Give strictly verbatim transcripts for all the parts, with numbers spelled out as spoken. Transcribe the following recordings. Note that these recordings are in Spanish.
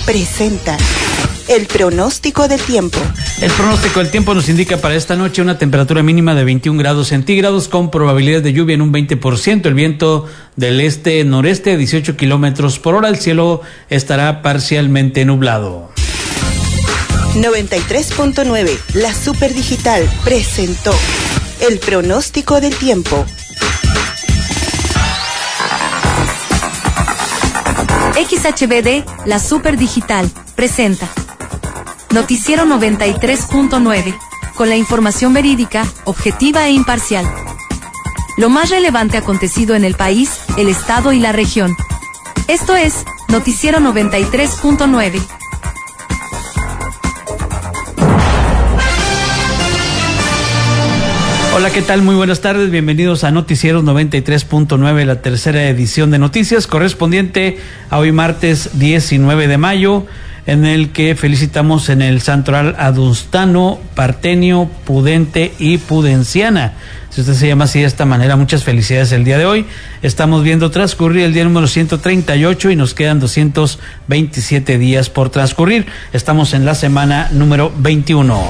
presenta el pronóstico del tiempo. El pronóstico del tiempo nos indica para esta noche una temperatura mínima de veintiún grados centígrados con probabilidad de lluvia en un veinte por ciento. El viento del este-noreste a dieciocho kilómetros por hora. El cielo estará parcialmente nublado. noventa y tres punto nueve, la Super Digital presentó el pronóstico del tiempo. X H B D, la Super Digital, presenta Noticiero noventa y tres punto nueve, con la información verídica, objetiva e imparcial. Lo más relevante acontecido en el país, el estado y la región. Esto es Noticiero noventa y tres punto nueve. Hola, ¿qué tal? Muy buenas tardes, bienvenidos a Noticieros noventa y tres punto nueve, la tercera edición de noticias, correspondiente a hoy martes diecinueve de mayo, en el que felicitamos en el santoral a Dunstano, Partenio, Pudente y Pudenciana. Si usted se llama así de esta manera, muchas felicidades el día de hoy. Estamos viendo transcurrir el día número ciento treinta y ocho y nos quedan doscientos veintisiete días por transcurrir. Estamos en la semana número veintiuno.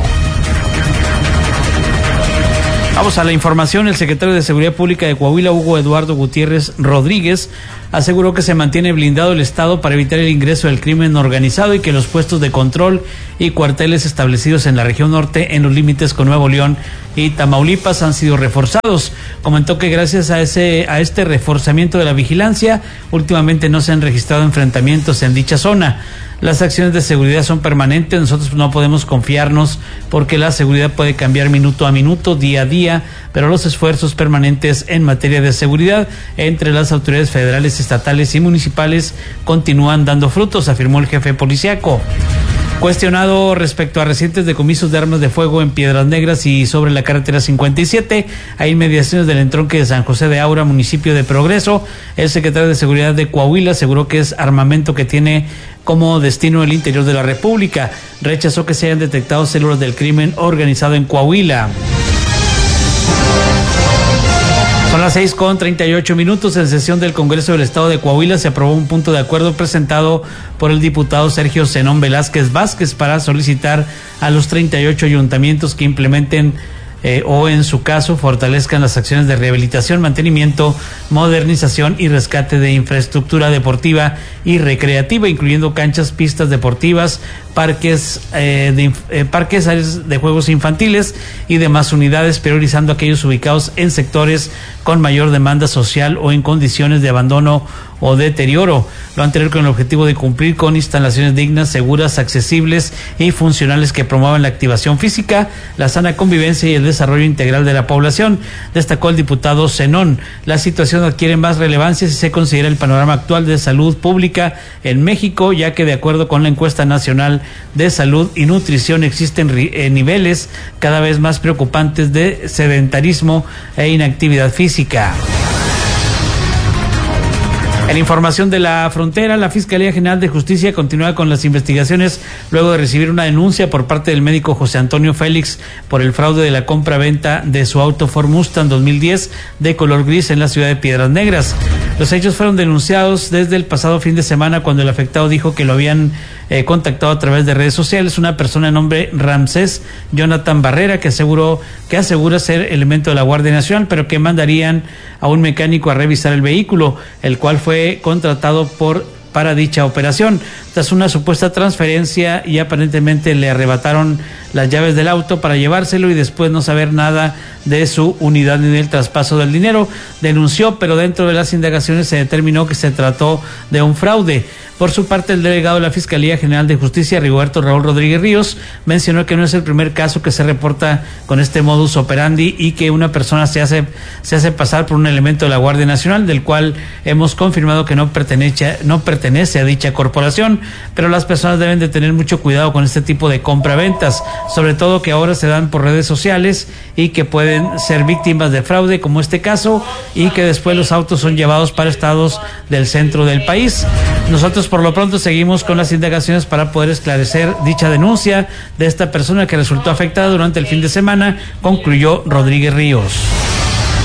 Vamos a la información. El secretario de Seguridad Pública de Coahuila, Hugo Eduardo Gutiérrez Rodríguez, aseguró que se mantiene blindado el Estado para evitar el ingreso del crimen organizado y que los puestos de control y cuarteles establecidos en la región norte en los límites con Nuevo León y Tamaulipas han sido reforzados. Comentó que gracias a ese a este reforzamiento de la vigilancia, últimamente no se han registrado enfrentamientos en dicha zona. Las acciones de seguridad son permanentes, nosotros no podemos confiarnos porque la seguridad puede cambiar minuto a minuto, día a día, pero los esfuerzos permanentes en materia de seguridad entre las autoridades federales, estatales y municipales continúan dando frutos, afirmó el jefe policíaco. Cuestionado respecto a recientes decomisos de armas de fuego en Piedras Negras y sobre la carretera cincuenta y siete, a inmediaciones del entronque de San José de Aura, municipio de Progreso, el secretario de Seguridad de Coahuila aseguró que es armamento que tiene como destino el interior de la República. Rechazó que se hayan detectado células del crimen organizado en Coahuila. Son las seis con treinta y ocho minutos. En sesión del Congreso del Estado de Coahuila se aprobó un punto de acuerdo presentado por el diputado Sergio Zenón Velázquez Vázquez para solicitar a los treinta y ocho ayuntamientos que implementen Eh, o en su caso fortalezcan las acciones de rehabilitación, mantenimiento, modernización y rescate de infraestructura deportiva y recreativa, incluyendo canchas, pistas deportivas, parques, eh, de, eh, parques, áreas de juegos infantiles y demás unidades, priorizando aquellos ubicados en sectores con mayor demanda social o en condiciones de abandono o deterioro. Lo anterior con el objetivo de cumplir con instalaciones dignas, seguras, accesibles y funcionales que promuevan la activación física, la sana convivencia y el desarrollo integral de la población. Destacó el diputado Zenón. La situación adquiere más relevancia si se considera el panorama actual de salud pública en México, ya que de acuerdo con la encuesta nacional de salud y nutrición existen eh, niveles cada vez más preocupantes de sedentarismo e inactividad física. En información de la frontera, la Fiscalía General de Justicia continúa con las investigaciones luego de recibir una denuncia por parte del médico José Antonio Félix por el fraude de la compra-venta de su auto Ford Mustang dos mil diez de color gris en la ciudad de Piedras Negras. Los hechos fueron denunciados desde el pasado fin de semana cuando el afectado dijo que lo habían eh, contactado a través de redes sociales una persona de nombre Ramsés Jonathan Barrera que aseguró que asegura ser elemento de la Guardia Nacional, pero que mandarían a un mecánico a revisar el vehículo, el cual fue contratado por para dicha operación. Tras una supuesta transferencia y aparentemente le arrebataron las llaves del auto para llevárselo y después no saber nada de su unidad ni del traspaso del dinero. Denunció, pero dentro de las indagaciones se determinó que se trató de un fraude. Por su parte, el delegado de la Fiscalía General de Justicia, Rigoberto Raúl Rodríguez Ríos, mencionó que no es el primer caso que se reporta con este modus operandi y que una persona se hace se hace pasar por un elemento de la Guardia Nacional, del cual hemos confirmado que no pertenece, no pertenece a dicha corporación, pero las personas deben de tener mucho cuidado con este tipo de compraventas, sobre todo que ahora se dan por redes sociales y que pueden ser víctimas de fraude, como este caso, y que después los autos son llevados para estados del centro del país. Nosotros por lo pronto seguimos con las indagaciones para poder esclarecer dicha denuncia de esta persona que resultó afectada durante el fin de semana, concluyó Rodríguez Ríos.